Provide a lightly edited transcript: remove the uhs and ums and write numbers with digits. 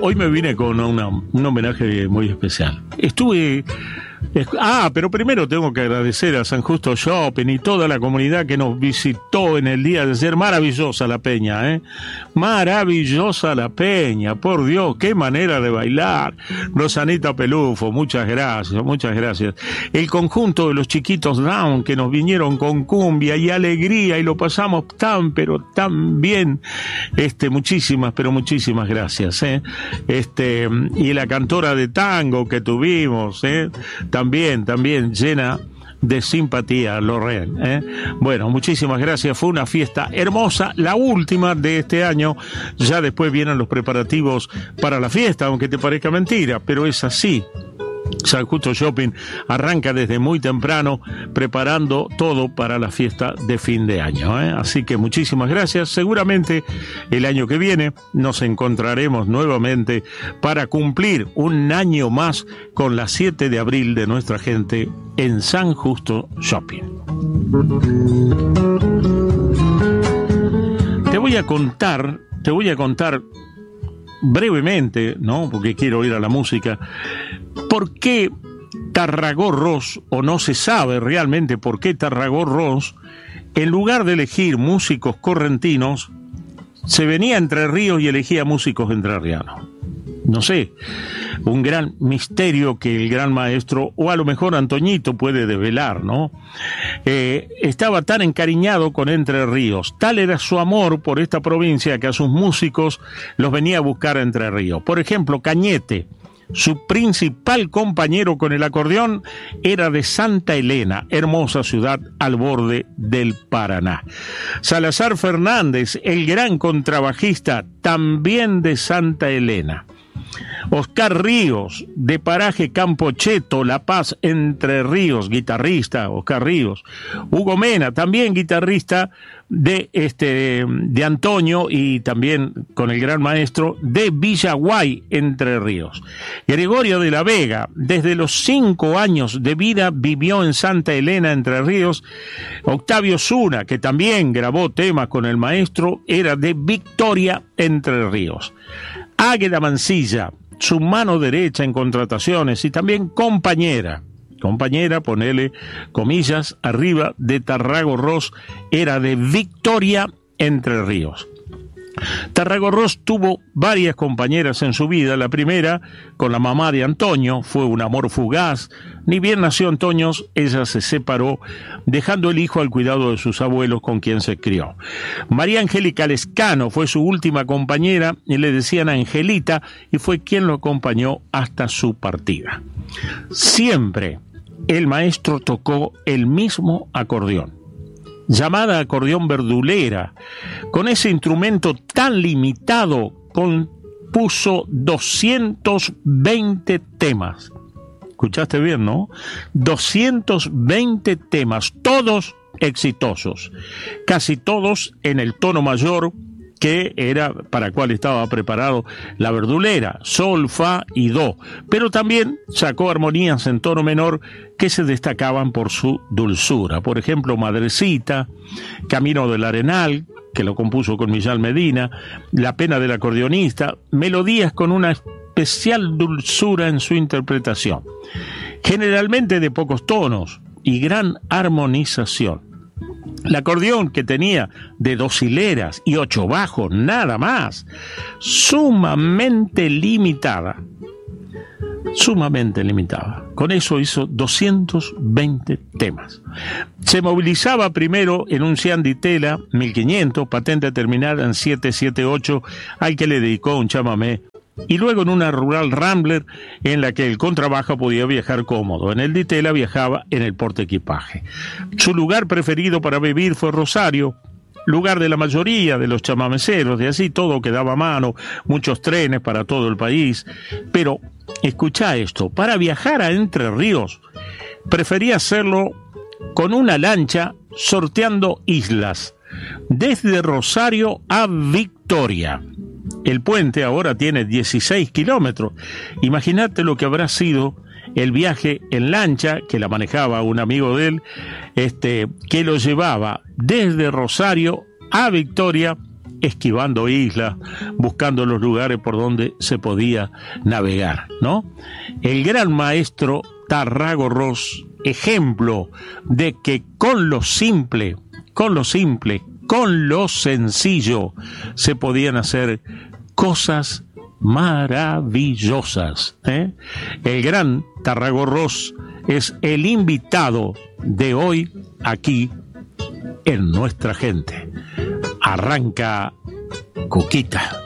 hoy me vine con un homenaje muy especial. Pero primero tengo que agradecer a San Justo Shopping y toda la comunidad que nos visitó en el día de ayer. Maravillosa la peña, ¿eh? Maravillosa la peña, por Dios, qué manera de bailar. Rosanita Pelufo, muchas gracias, muchas gracias. El conjunto de los chiquitos Down que nos vinieron con cumbia y alegría y lo pasamos pero tan bien. Muchísimas, pero muchísimas gracias, ¿eh? Y la cantora de tango que tuvimos, ¿eh? También llena de simpatía, Lorraine, ¿eh? Bueno, muchísimas gracias, fue una fiesta hermosa, la última de este año. Ya después vienen los preparativos para la fiesta, aunque te parezca mentira, pero es así. San Justo Shopping arranca desde muy temprano preparando todo para la fiesta de fin de año, ¿eh? Así que muchísimas gracias. Seguramente el año que viene nos encontraremos nuevamente para cumplir un año más con la 7 de abril de nuestra gente en San Justo Shopping. Te voy a contar brevemente, ¿no? Porque quiero ir a la música. ¿Por qué Tarragó-Ros, o no se sabe realmente por qué Tarragó-Ros, en lugar de elegir músicos correntinos, se venía a Entre Ríos y elegía músicos entrerrianos? No sé, un gran misterio que el gran maestro, o a lo mejor Antoñito puede develar, ¿no? Estaba tan encariñado con Entre Ríos, tal era su amor por esta provincia que a sus músicos los venía a buscar a Entre Ríos. Por ejemplo, Cañete, su principal compañero con el acordeón, era de Santa Elena, hermosa ciudad al borde del Paraná. Salazar Fernández, el gran contrabajista, también de Santa Elena. Oscar Ríos, de paraje Campocheto, La Paz, Entre Ríos, guitarrista, Oscar Ríos. Hugo Mena, también guitarrista de Antonio y también con el gran maestro de Villaguay, Entre Ríos. Gregorio de la Vega, desde los 5 años de vida vivió en Santa Elena, Entre Ríos. Octavio Zuna, que también grabó temas con el maestro, era de Victoria, Entre Ríos. Águeda Mancilla, su mano derecha en contrataciones y también compañera, ponele comillas arriba, de Tarragó-Ros, era de Victoria, Entre Ríos. Tarragó-Ros tuvo varias compañeras en su vida. La primera, con la mamá de Antonio, fue un amor fugaz. Ni bien nació Antonio, ella se separó, dejando el hijo al cuidado de sus abuelos, con quien se crió. María Angélica Lescano fue su última compañera, y le decían Angelita, y fue quien lo acompañó hasta su partida. Siempre el maestro tocó el mismo acordeón, llamada acordeón verdulera. Con ese instrumento tan limitado compuso 220 temas. Escuchaste bien, ¿no? 220 temas, todos exitosos, casi todos en el tono mayor, que era para el cual estaba preparado la verdulera, sol, fa y do, pero también sacó armonías en tono menor que se destacaban por su dulzura. Por ejemplo, Madrecita, Camino del Arenal, que lo compuso con Millán Medina, La pena del acordeonista, melodías con una especial dulzura en su interpretación, generalmente de pocos tonos y gran armonización. El acordeón, que tenía de 2 hileras y 8 bajos, nada más, sumamente limitada. Con eso hizo 220 temas. Se movilizaba primero en un Cian di Tela 1500, patente terminada en 778, al que le dedicó un chamamé, y luego en una Rural Rambler en la que el contrabajo podía viajar cómodo. En el di Tela viajaba en el portaequipaje. Su lugar preferido para vivir fue Rosario, lugar de la mayoría de los chamameceros, de así todo quedaba a mano, muchos trenes para todo el país. Pero escuchá esto, para viajar a Entre Ríos prefería hacerlo con una lancha sorteando islas, desde Rosario a Victoria. El puente ahora tiene 16 kilómetros. Imagínate lo que habrá sido el viaje en lancha, que la manejaba un amigo de él, que lo llevaba desde Rosario a Victoria esquivando islas, buscando los lugares por donde se podía navegar, ¿no? El gran maestro Tarragorros, ejemplo de que con lo simple, con lo sencillo, se podían hacer cosas maravillosas, ¿eh? El gran Tarragorros es el invitado de hoy aquí en Nuestra Gente. Arranca Cuquita.